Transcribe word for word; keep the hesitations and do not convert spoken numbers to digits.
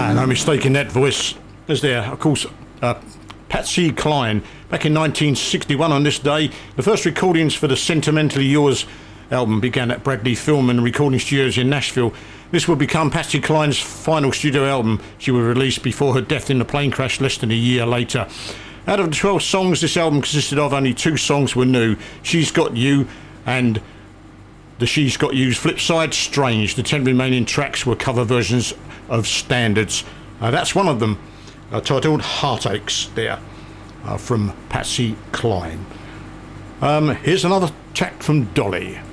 Uh, no mistaking that voice is there. Of course, uh, Patsy Cline. Back in nineteen sixty-one on this day, the first recordings for the Sentimentally Yours album began at Bradley Film and Recording Studios in Nashville. This would become Patsy Cline's final studio album. She would release before her death in a plane crash less than a year later. Out of the twelve songs this album consisted of, only two songs were new. She's Got You and the She's Got You's flip side, Strange. The ten remaining tracks were cover versions of standards. Uh, that's one of them, uh, titled Heartaches there, uh, from Patsy Cline. Um, here's another track from Dolly.